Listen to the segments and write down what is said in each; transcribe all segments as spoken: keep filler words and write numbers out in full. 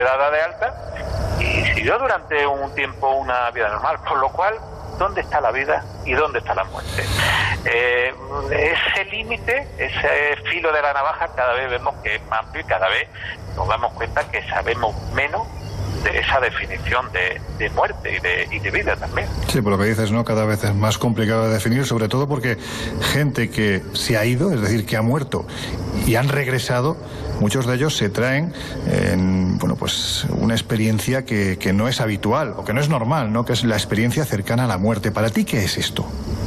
dada de alta y siguió durante un tiempo una vida normal, con lo cual, ¿dónde está la vida y dónde está la muerte? Eh, ese límite, ese filo de la navaja, cada vez vemos que es más amplio y cada vez nos damos cuenta que sabemos menos de esa definición de, de muerte y de, y de vida también. Sí, por lo que dices, ¿no? Cada vez es más complicado de definir, sobre todo porque gente que se ha ido, es decir, que ha muerto y han regresado, muchos de ellos se traen en, bueno, pues una experiencia que, que no es habitual o que no es normal, ¿no? Que es la experiencia cercana a la muerte. ¿Para ti qué es esto?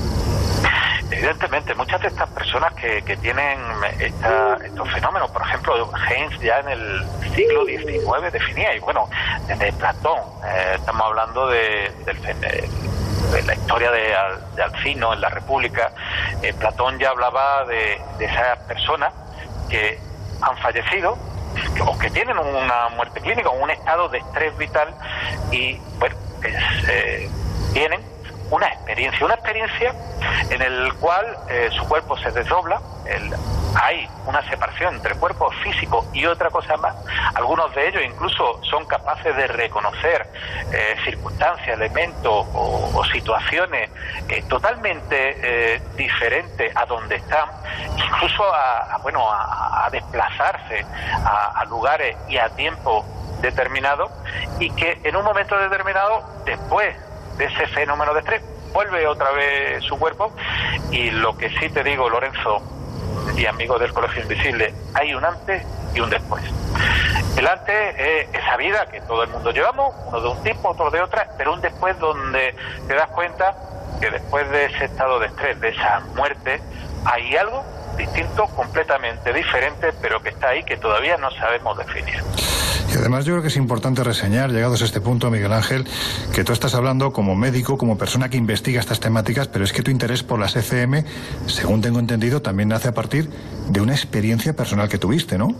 Evidentemente, muchas de estas personas que, que tienen esta, estos fenómenos, por ejemplo, Heinz ya en el siglo diecinueve definía, y bueno, desde Platón, eh, estamos hablando de, de, de la historia de, de Alcino en la República, eh, Platón ya hablaba de, de esas personas que han fallecido o que tienen una muerte clínica o un estado de estrés vital y, bueno, es, eh, tienen una experiencia, una experiencia en el cual eh, su cuerpo se desdobla, el, hay una separación entre cuerpo físico y otra cosa más. Algunos de ellos incluso son capaces de reconocer eh, circunstancias, elementos o, o situaciones eh, totalmente eh, diferentes a donde están, incluso a, a bueno a, a desplazarse a, a lugares y a tiempo determinado, y que en un momento determinado, después de ese fenómeno de estrés, vuelve otra vez su cuerpo. Y lo que sí te digo, Lorenzo y amigos del Colegio Invisible, hay un antes y un después. El antes es esa vida que todo el mundo llevamos, uno de un tipo, otro de otra, pero un después donde te das cuenta que después de ese estado de estrés, de esa muerte, hay algo distinto, completamente diferente, pero que está ahí, que todavía no sabemos definir. Y además yo creo que es importante reseñar, llegados a este punto, Miguel Ángel, que tú estás hablando como médico, como persona que investiga estas temáticas, pero es que tu interés por las E C M, según tengo entendido, también nace a partir de una experiencia personal que tuviste, ¿no?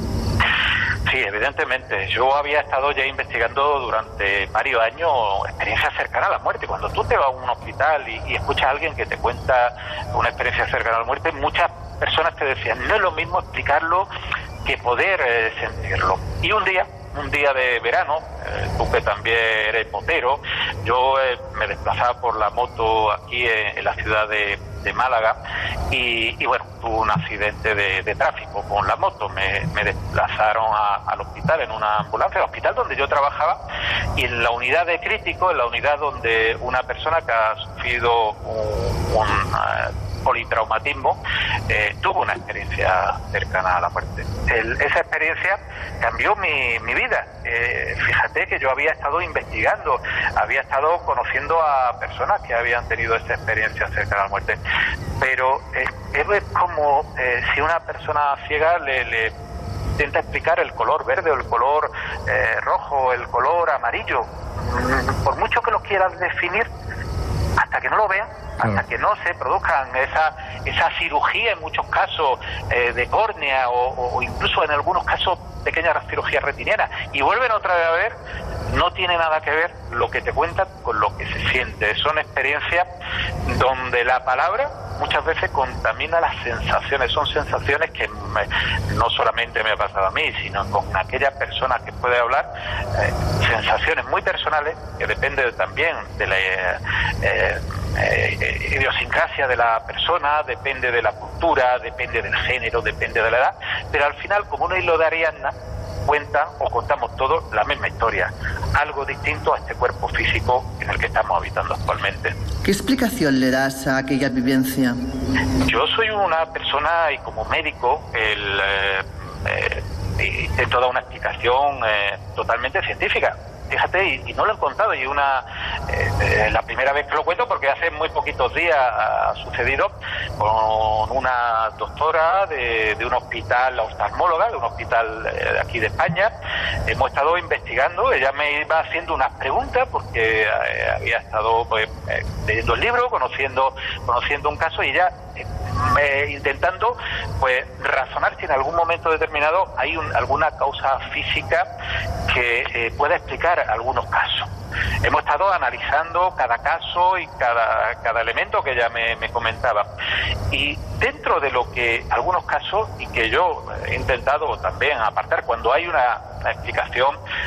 Sí, evidentemente. Yo había estado ya investigando durante varios años experiencias cercanas a la muerte. Cuando tú te vas a un hospital y, y escuchas a alguien que te cuenta una experiencia cercana a la muerte, muchas personas te decían, no es lo mismo explicarlo que poder eh, sentirlo. Y un día, un día de verano, eh, tú que también eres motero, yo eh, me desplazaba por la moto aquí en, en la ciudad de, de Málaga y, y bueno, tuve un accidente de, de tráfico con la moto. Me, me desplazaron a, al hospital en una ambulancia, al hospital donde yo trabajaba, y en la unidad de crítico, en la unidad donde una persona que ha sufrido un, un uh, politraumatismo, eh, tuvo una experiencia cercana a la muerte. El, esa experiencia cambió mi, mi vida. Eh, fíjate que yo había estado investigando, había estado conociendo a personas que habían tenido esa experiencia cercana a la muerte, pero eh, es como eh, si una persona ciega le, le intenta explicar el color verde o el color eh, rojo, el color amarillo. Por mucho que lo quieras definir, hasta que no lo vean, hasta que no se produzcan esa esa cirugía, en muchos casos eh, de córnea o, o incluso en algunos casos pequeñas cirugías retinianas, y vuelven otra vez a ver, no tiene nada que ver lo que te cuentan con lo que se siente. Son experiencias donde la palabra muchas veces contamina las sensaciones. Son sensaciones que me, no solamente me ha pasado a mí, sino con aquellas personas que puede hablar, eh, sensaciones muy personales que dependen también de la eh, eh, eh, idiosincrasia de la persona, depende de la cultura, depende del género, depende de la edad, pero al final, como un hilo de Ariadna, cuentan o contamos todos la misma historia, algo distinto a este cuerpo físico en el que estamos habitando actualmente. ¿Qué explicación le das a aquella vivencia? Yo soy una persona, y como médico, el, eh, eh, intento dar una explicación eh, totalmente científica. Fíjate, y, y no lo he encontrado, y una eh, eh, la primera vez que lo cuento, porque hace muy poquitos días ha sucedido con una doctora de, de un hospital, oftalmóloga, de un hospital eh, de aquí de España. Hemos estado investigando, ella me iba haciendo unas preguntas, porque eh, había estado pues, eh, leyendo el libro, conociendo, conociendo un caso, y ella eh, eh, intentando pues razonar si en algún momento determinado hay un, alguna causa física que eh, pueda explicar algunos casos. Hemos estado analizando cada caso y cada, cada elemento que ella me, me comentaba. Y dentro de lo que algunos casos, y que yo he intentado también apartar, cuando hay una, una explicación,